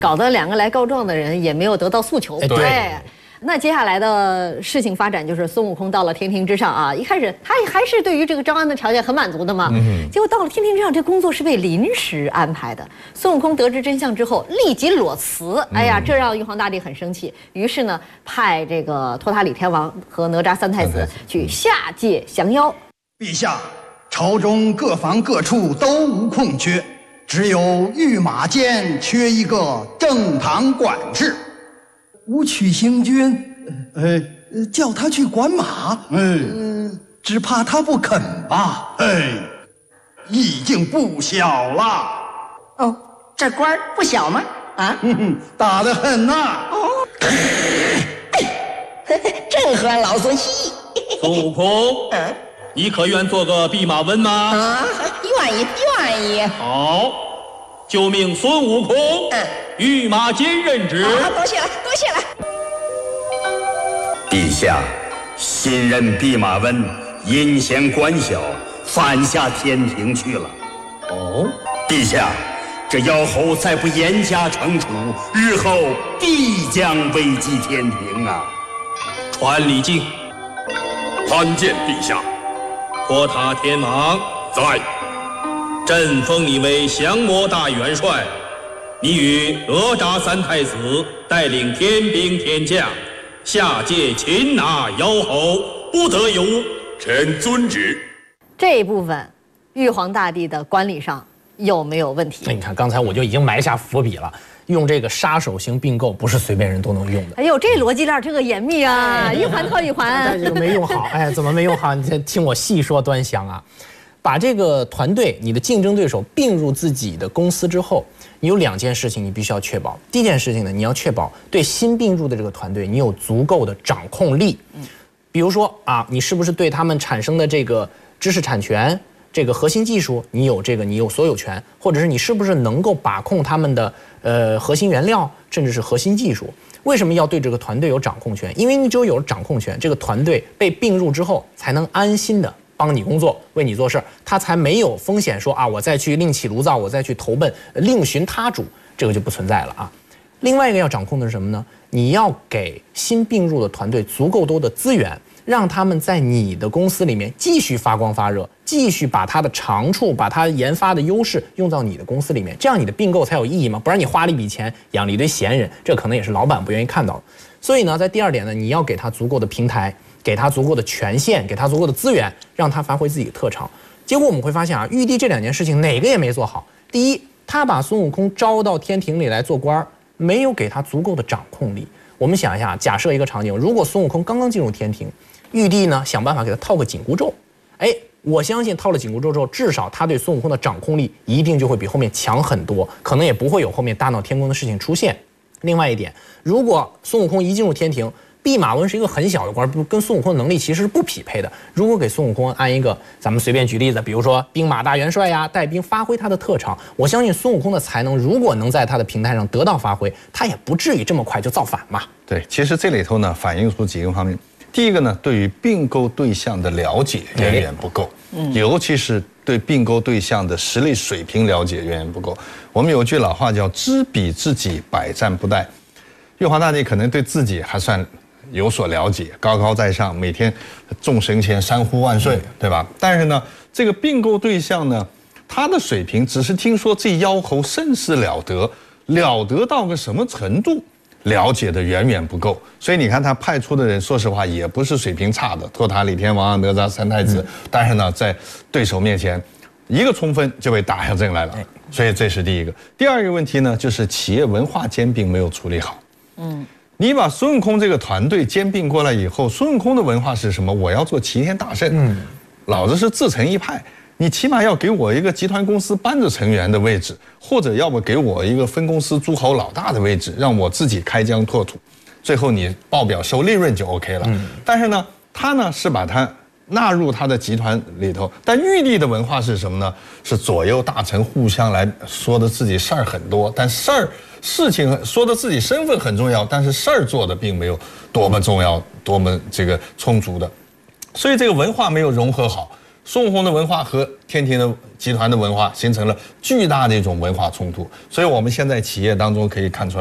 搞得两个来告状的人也没有得到诉求。 对。 那接下来的事情发展就是孙悟空到了天庭之上啊，一开始他还是对于这个招安的条件很满足的嘛，结果到了天庭之上，这工作是被临时安排的。孙悟空得知真相之后，立即裸辞，哎呀，这让玉皇大帝很生气，于是呢，派这个托塔李天王和哪吒三太子去下界降妖。 陛下，朝中各房各处都无空缺，只有御马监缺一个正堂管事。武曲星君，叫他去管马，只怕他不肯吧？已经不小了。 哦，这官不小吗？啊， 大得很呐。 哦，正合老孙心意。 孙悟空，你可愿做个弼马温吗？ 啊，愿意。 好，就命孙悟空御马监任职。 多谢了。 陛下，新任弼马温阴险官小，反下天庭去了。 哦， 陛下，这妖猴再不严加惩处，日后必将危及天庭啊！ 传礼敬。 参见陛下。 托塔天王在。 朕封你为降魔大元帅，你与哪吒三太子带领天兵天将下界擒拿妖猴，不得有误。 臣遵旨。 这一部分，玉皇大帝的管理上有没有问题？ 你看，刚才我就已经埋下伏笔了。用这个杀手型并购不是随便人都能用的。 哎呦，这逻辑链这个严密啊，一环套一环。 但这个没用好，怎么没用好？你先听我细说端详啊。把这个团队，你的竞争对手并入自己的公司之后，你有2件事情你必须要确保。第一件事情呢，你要确保对新并入的这个团队，你有足够的掌控力。比如说啊，你是不是对他们产生的这个知识产权、这个核心技术，你有所有权，或者是你是不是能够把控他们的核心原料，甚至是核心技术？为什么要对这个团队有掌控权？因为你只有了掌控权，这个团队被并入之后，才能安心的帮你工作，为你做事，他才没有风险说啊，我再去另起炉灶，我再去投奔另寻他主，这个就不存在了啊。另外一个要掌控的是什么呢？你要给新并入的团队足够多的资源，让他们在你的公司里面继续发光发热，继续把他的长处，把他研发的优势用到你的公司里面，这样你的并购才有意义嘛。不然你花了一笔钱养了一堆闲人，这可能也是老板不愿意看到的。所以呢，在第2点呢，你要给他足够的平台，给他足够的权限，给他足够的资源，让他发挥自己的特长。结果我们会发现啊，玉帝这2件事情哪个也没做好。第一，他把孙悟空招到天庭里来做官，没有给他足够的掌控力。我们想一下，假设一个场景，如果孙悟空刚刚进入天庭，玉帝呢想办法给他套个紧箍咒，我相信套了紧箍咒之后，至少他对孙悟空的掌控力一定就会比后面强很多，可能也不会有后面大闹天宫的事情出现。另外一点，如果孙悟空一进入天庭，弼马温是一个很小的官，跟孙悟空的能力其实是不匹配的。如果给孙悟空安一个，咱们随便举例子，比如说兵马大元帅呀，带兵发挥他的特长，我相信孙悟空的才能如果能在他的平台上得到发挥，他也不至于这么快就造反嘛。 对，其实这里头呢反映出几个方面。第一个呢，对于并购对象的了解远远不够，尤其是对并购对象的实力水平了解远远不够。我们有句老话叫“知彼知己，百战不殆”。玉皇大帝可能对自己还算有所了解，高高在上，每天众神前山呼万岁，对吧？但是呢，这个并购对象呢，他的水平只是听说这妖猴甚是了得，了得到个什么程度？了解的远远不够，所以你看他派出的人，说实话也不是水平差的，托塔李天王、哪吒三太子，但是呢，在对手面前，一个冲锋就被打下阵来了，所以这是第一个。第2个问题呢，就是企业文化兼并没有处理好。你把孙悟空这个团队兼并过来以后，孙悟空的文化是什么？我要做齐天大圣，老子是自成一派。你起码要给我一个集团公司班子成员的位置，或者要不给我一个分公司诸侯老大的位置，让我自己开疆拓土，最后你报表收利润就 OK 了。但是呢，他呢是把它纳入他的集团里头。但玉帝的文化是什么呢？是左右大臣互相来说的自己事儿很多，但事情说的自己身份很重要，但是事儿做的并没有多么重要，多么这个充足的。所以这个文化没有融合好。 孙悟空的文化和天庭的集团的文化形成了巨大的一种文化冲突，所以我们现在企业当中可以看出来。